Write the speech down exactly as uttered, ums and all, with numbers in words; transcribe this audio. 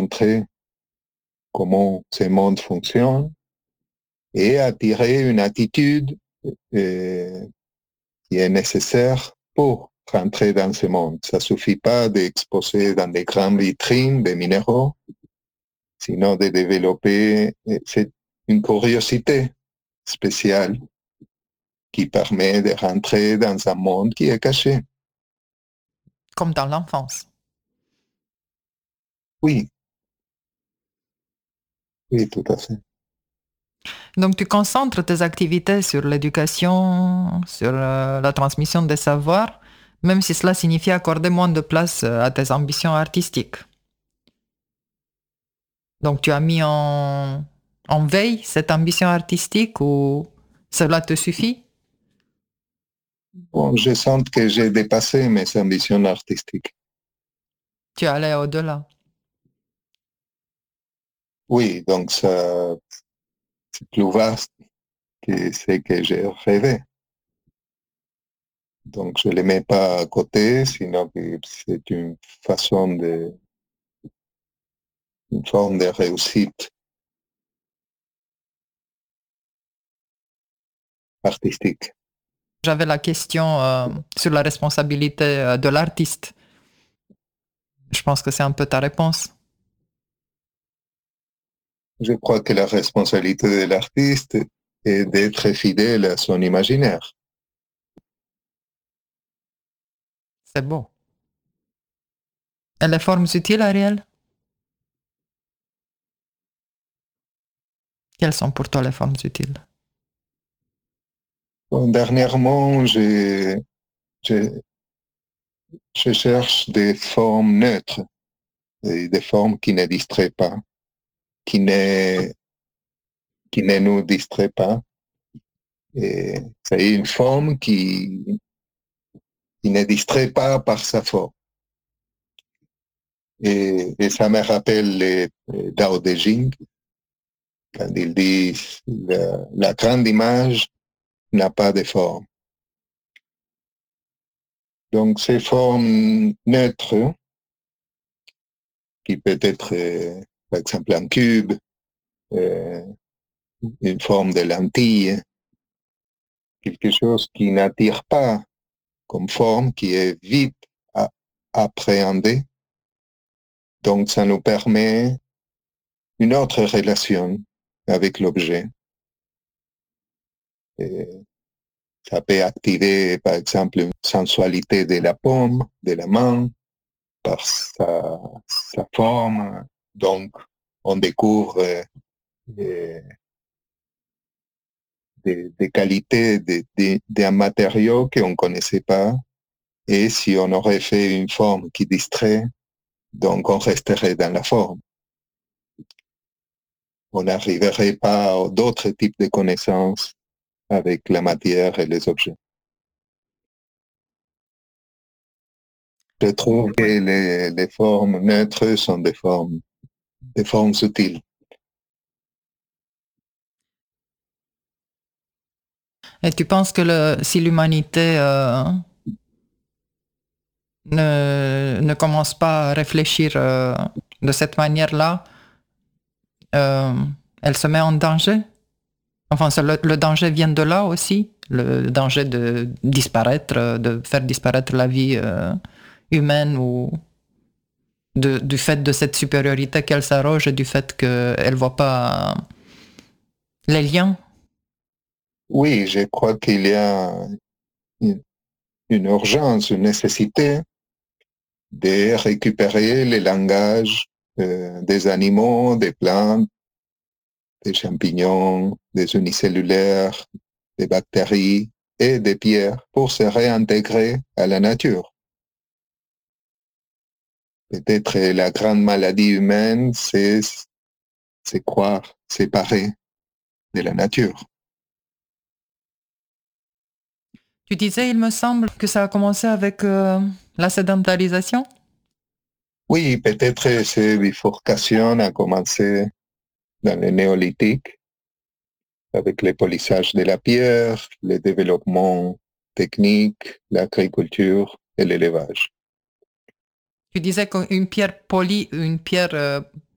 montrer comment ce monde fonctionne et attirer une attitude euh, qui est nécessaire pour rentrer dans ce monde. Ça ne suffit pas d'exposer dans des grandes vitrines des minéraux, sinon de développer c'est une curiosité spéciale qui permet de rentrer dans un monde qui est caché. Comme dans l'enfance. Oui. Oui, tout à fait. Donc tu concentres tes activités sur l'éducation, sur euh, la transmission des savoirs, même si cela signifie accorder moins de place euh, à tes ambitions artistiques. Donc tu as mis en, en veille cette ambition artistique ou cela te suffit? Bon, je sens que j'ai dépassé mes ambitions artistiques. Tu es allé au-delà. Oui, donc ça, c'est plus vaste que ce que j'ai rêvé. Donc je ne les mets pas à côté, sinon que c'est une façon de, une forme de réussite artistique. J'avais la question euh, sur la responsabilité euh, de l'artiste. Je pense que c'est un peu ta réponse. Je crois que la responsabilité de l'artiste est d'être fidèle à son imaginaire. C'est beau. Et les formes utiles, Ariel? Quelles sont pour toi les formes utiles? Bon, dernièrement, je, je, je cherche des formes neutres, et des formes qui ne distraient pas, qui ne, qui ne nous distraient pas. Et c'est une forme qui, qui ne distrait pas par sa forme. Et, et ça me rappelle le Dao De Jing, quand il dit la, la grande image n'a pas de forme. Donc ces formes neutres, qui peut être euh, par exemple un cube, euh, une forme de lentille, quelque chose qui n'attire pas comme forme, qui est vite à appréhender. Donc ça nous permet une autre relation avec l'objet. Et ça peut activer, par exemple, une sensualité de la paume, de la main, par sa, sa forme. Donc, on découvre euh, des, des, des qualités de, de, d'un matériau qu'on ne connaissait pas. Et si on aurait fait une forme qui distrait, donc on resterait dans la forme. On n'arriverait pas à d'autres types de connaissances avec la matière et les objets. Je trouve que Oui. les, les formes neutres sont des formes, des formes subtiles. Et tu penses que le, si l'humanité euh, ne, ne commence pas à réfléchir euh, de cette manière-là, euh, elle se met en danger? Enfin, le, le danger vient de là aussi, le danger de disparaître, de faire disparaître la vie euh, humaine ou de, du fait de cette supériorité qu'elle s'arroge et du fait qu'elle ne voit pas les liens. Oui, je crois qu'il y a une, une urgence, une nécessité de récupérer les langages euh, des animaux, des plantes, des champignons, des unicellulaires, des bactéries et des pierres pour se réintégrer à la nature. Peut-être la grande maladie humaine, c'est, c'est croire séparé de la nature. Tu disais, il me semble, que ça a commencé avec euh, la sédentarisation. Oui, peut-être cette bifurcation a commencé dans le néolithique avec le polissage de la pierre, le développement technique, l'agriculture et l'élevage. Tu disais qu'une pierre polie, une pierre euh,